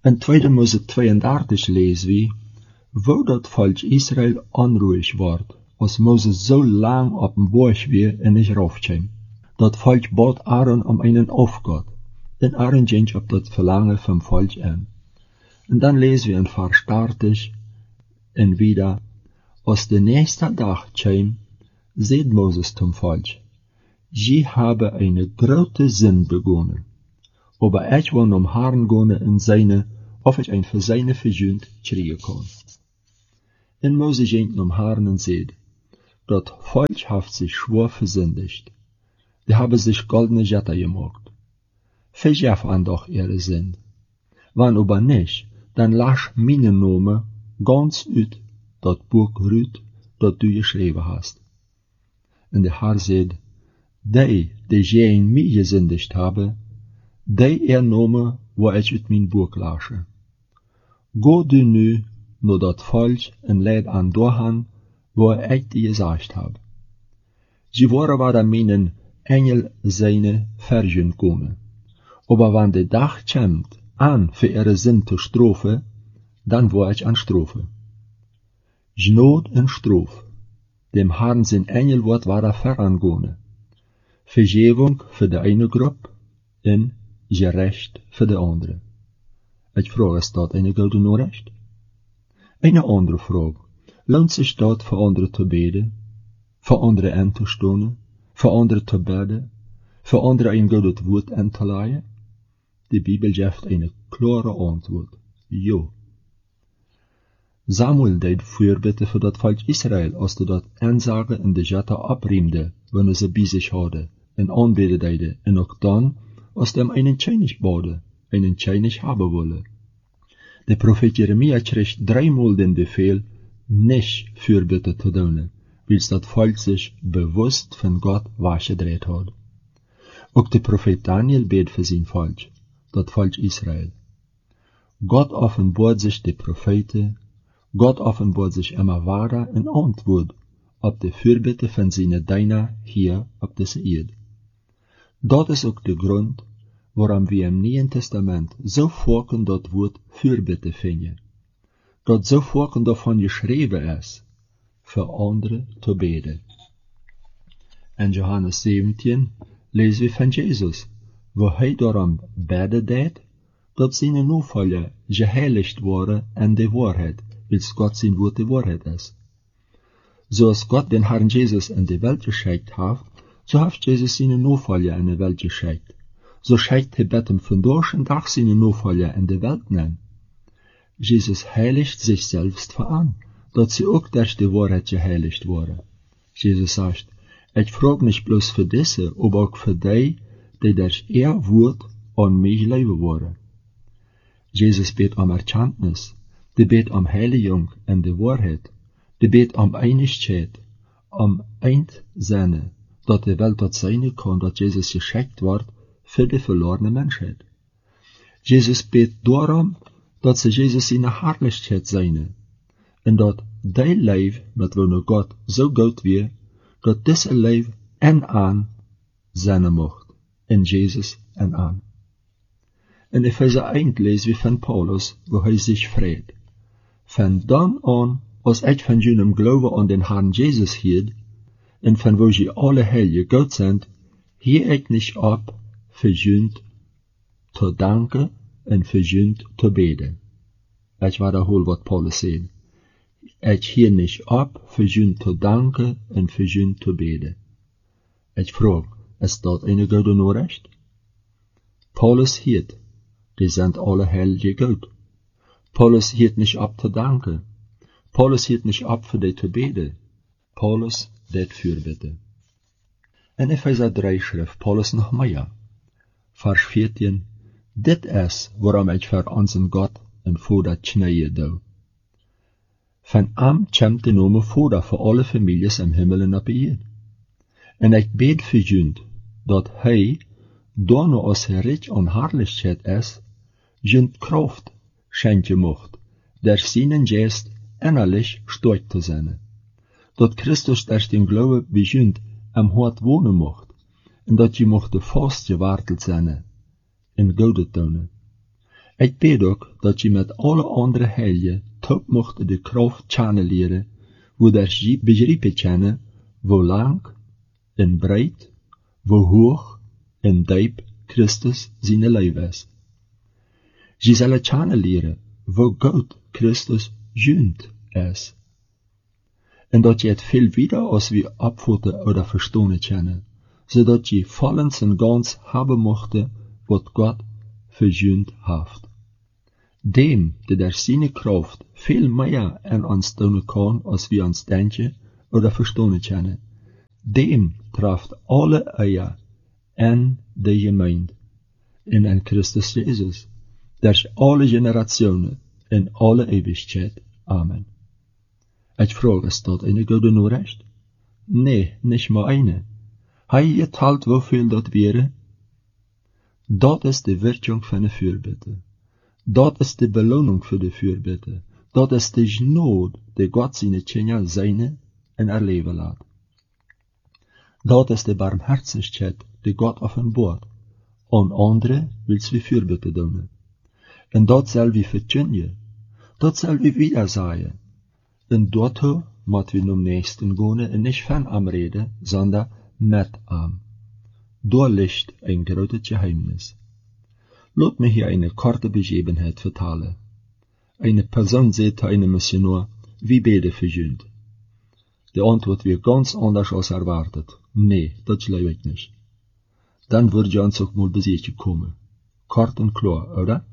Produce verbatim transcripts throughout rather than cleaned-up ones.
In tweede Mose tweeëndertig lezen we, wo dat volk Israël onruhig wordt, als Moses zo lang op een borg weer en niet raufkwam. Dat volk bot Aaron om einen Aufgott, en Aaron ging op dat verlangen vom volk aan. En dan lezen we in vers dertig en wieder, als de nächste dag kwam, zei Moses zum volk, je hebben een grote zin begonnen, aber ich wil om haren gone in seine, of ich ein für seine verjunt kriegen kann. En Moses ging om haren en zei, dat volk heeft zich schwor versündigt. Die hebben zich goldene Jetter gemacht. Verjef an doch ihre Sinn. Wann aber nicht, dann lasch meine Nome ganz uit dat Buch rüt, dat du geschrieben hast. En de Herr zei, die, die je in mij gesündigt habe, die er Nome, wo ich uit mijn Buch lasche. Go du nu, no dat volk en leid an dohan, wo ich die gesagt habe. Sie waren war meinen Engel seine Vergen kommen. Aber wenn der Tag kommt, an für ihre Sinn zu Strophe, dann war ich an Strophe. Gnod en Strophe. Dem Herrn sein Engelwort war er verangone. Vergebung für die eine Gruppe en gerecht für die andere. Ich frage, ist das eine gute Nachricht? Eine andere Frage. Lohnt sich das für andere zu beten, für andere anzustehen, für andere zu beten, für andere ein gutes Wort anzuleihen? Die Bibel gibt eine klare Antwort. Ja. Samuel deed Fürbitte für das Volk Israel, als du dat Ansage in de Jetter abriemde, wenn er sie bei sich hatte, en anbeten deide, en auch dann, als dem einen König bade, einen König haben wolle. Der Prophet Jeremia kriegt dreimal den Befehl, nicht Fürbitte zu tun, weil das Volk sich bewusst von Gott weggedreht hat. Auch der Prophet Daniel bet für sein Volk, das Volk Israel. Gott offenbart sich die Propheten, Gott offenbart sich immer wahrer in Antwort auf die Fürbitte von seinen Diener hier auf dieser Erde. Das ist auch der Grund, warum wir im Neuen Testament so vorkommen das Wort Fürbitte finden. Dat so vorkommt davon geschrieben ist, für andere zu beten. In Johannes zeventien lesen wir von Jesus, wo er darum beten deed, dat seine Nachfolger geheiligt worden in der Wahrheit, weil Gott sein Wort die Wahrheit ist. So als Gott den Herrn Jesus in die Welt geschickt hat, so hat Jesus seine Nachfolger in die Welt geschickt. So schickt er betem von durch und Tag seine Nachfolger in die Welt nennen. Jesus heiligt sich selbst an, dat sie auch durch die Wahrheit geheiligt worden. Jesus sagt, ich frage nicht bloß für diese, aber auch für die, die durch ihr Wort an mich leben wollen. Jesus bet um Erkenntnis, die bet um Heiligung in der Wahrheit, die bet um Einigkeit, um Einssein, dat die Welt dort sein kann, dat Jesus geschickt wird für die verlorene Menschheit. Jesus bet darum, dat ze Jesus in de Herrlichkeit zijn, en dat die Leib, met wanneer God zo goed weer, dat deze Leib en aan zijn mocht, en Jesus en aan. In Epheser één lezen we van Paulus, wo hij zich vreet. Van dan aan, als ik van jullie geloven aan den Herrn Jesus hield, en van wo je alle heilige God zijn, hier ik niet op, verjunt te danken, en verjunt te beden. Ich wiederhole, wat Paulus zei. Ich hier nicht ab, verjunt te danken en verjunt te beden. Ich frage, ist das eine gute Nachricht? Paulus hielt, die sind alle heilige Gott. Paulus hielt nicht ab zu danken. Paulus hielt nicht ab für die zu beten. Paulus det Fürbitte. In Epheser drei schrift Paulus noch mehr. Vers vierzehn. Dit is waarom ik voor onze God en Vader knieën doe. Van hem komt de naam Vader voor alle families im Himmel en op de aarde. En ik bid voor jullie, dat hij, daarna als hij rijk aan herrlichheid is, jullie kracht schenken mocht, der seinen Geist innerlich stark te zijn. Dat Christus durch den Glauben bij jullie am hart wonen mocht, en dat je mocht vastgeworteld zijn in Gode tonen. Ik bid ook dat je met alle andere heiligen top mocht de kracht channeleren, wo dat je begrijpen kennen, wo lang en breed, wo hoog en diep Christus zijn lijf is. Je zal channeleren, wo God Christus junt is. En dat je het veel wieder als we opvoeden oder verstonen kennen, zodat je vollends en gans hebben mochte, wat God verjunt heeft. Dem, die der zijn kracht veel meer aan ons doen kan, als we ons denken oder verstonen kennen, dem treft alle eier en de gemeinde, en aan Christus Jezus, der alle generationen en alle eeuwigheid. Amen. Ik vraag, is dat een goede Nachricht? Nee, nicht maar eine. Hij je talt hoeveel dat wäre? Dat is de Wirkung van de Fürbitte. Dat is de beloning voor de Fürbitte. Dat is de genade die God zijn Kinder zijne en erleven laat. Dat is de barmherzigkeit die God offenbart. Aan anderen wils we Fürbitte doen. En dat zal we verkündigen. Dat zal we wieder sagen. En daartoe moet we nom nächsten gaan en niet van am reden, sondern met am. Daar ligt een groot geheimnis. Laat me hier eine korte Begebenheit vertellen. Eine Person sagt zu einem Missionar, wie bete verjunt. Die Antwort wird ganz anders als erwartet. Nee, das glaube ich nicht. Dann würde uns auch mal besetzen kommen. Kort und klar, oder?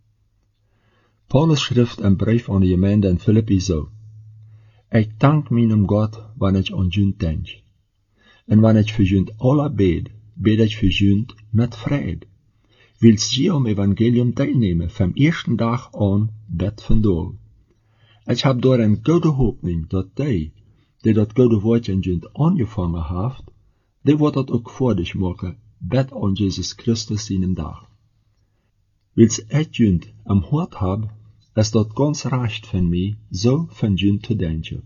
Paulus schrift een brief aan de gemeente in Philippi zo. Ik dank meinem Gott, wanneer ik aan junt denk. En wanneer ik voor junt alle bid, bid ik voor junt met vrede. Wils je am Evangelium teilnehmen, vom ersten Tag an bed vandaag. Ik heb door een goede hoopning, dat die, die dat goede woordje in junt aangevangen heeft, die wordt dat ook voordig maken, bed aan Jesus Christus in een dag. Wils ik junt am hart heb, is dat ganz recht van mij, zo van junt te denken.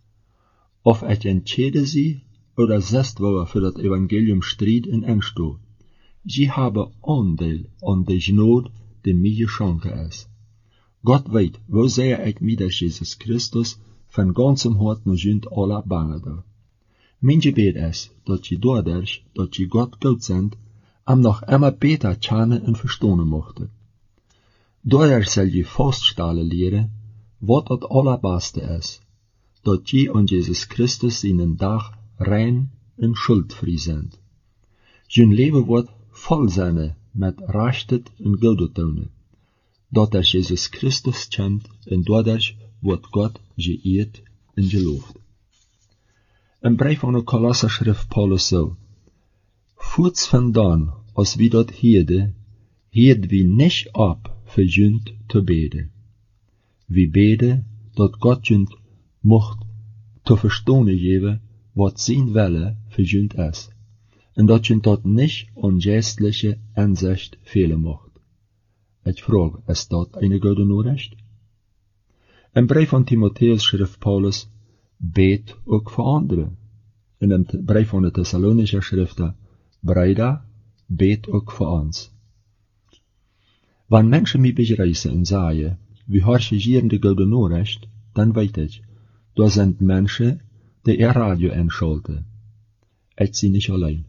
Of ik entscheide sie, oder zest wou für dat Evangelium strijd en ensto. Sie haben Andeel an de genade, die mir geschenkt ist. Gott weet, wo sehr ich mir das Jesus Christus von ganzem Hart nur junt alle bange. Mein Gebet ist, dass sie dadurch, dass sie Gott gut sind, am noch immer besser kennen und verstehen mochten. Dadurch soll je feststellen leren, wat het allerbeste is, dat je an Jesus Christus in een dag rein en schuldvrij sind. Zijn leven wordt vol zijn met rechtet en goede tonen, dat er Jesus Christus kent en dadurch wordt God geëerd en geloofd. Een brief van de Kolosser schrift Paulus zo, Voorts vandaan, als wie dat heerde, heerd wie nicht ab, für junt te beden. Wie beden, dat God junt mocht te verstaan geven, wat zijn wille für junt is, en dat junt dat nicht an geestliche Ansicht fehlen mocht. Ik vraag, is dat eine goede Nachricht? Een brief van Timotheus schrift Paulus, bet ook voor anderen. In een brief van de Thessalonische schriften, Brüder, bet ook voor ons. Wenn Menschen mich beschreißen und sagen, wie harchigieren die gute Nachricht, dann weiß ich, da sind Menschen, die ihr Radio einschalten. Ich bin nicht allein.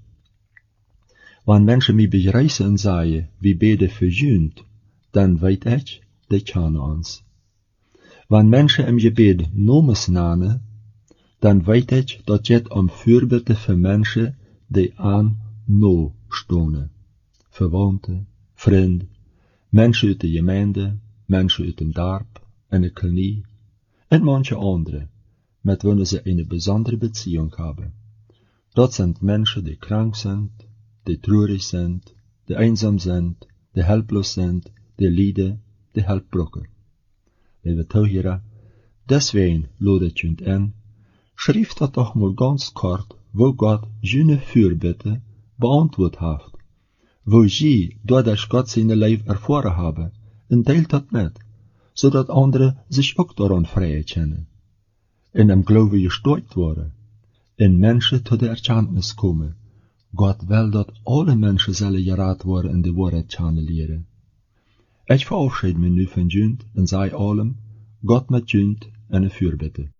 Wenn Menschen mich beschreißen und sagen, wie bete verjunt, dann weiß ich, die kennen uns. Wenn Menschen im Gebet Nomes nennen, dann weiß ich, dass es um Fürbitte für Menschen, die an no stehen. Verwandte, Freunde, Menschen uit de gemeente, mensen uit een dorp, een kolonie, en manche andere, met wie ze een bijzondere Beziehung haben. Dat sind Menschen, die krank sind, die traurig sind, die einsam sind, die helplos sind, die lijden, die hulpbrokken. Lieve toehoorders, deswegen lade ich euch an, schrijf dat toch mal ganz kort, wo Gott jene Fürbitte beantwortet hat. Wo je, doordat Gott zijn leven ervaren hebben, en deelt dat met, zodat anderen zich ook daaraan vrij kennen. En am Glaube gesteuert worden, en mensen tot de erkenntnis komen. God wil dat alle mensen zullen geraad worden en de waarheid kennen leren. Ich verabschiede mich nu von Jund und sei allem, Gott mit Jund en een vuurbitte.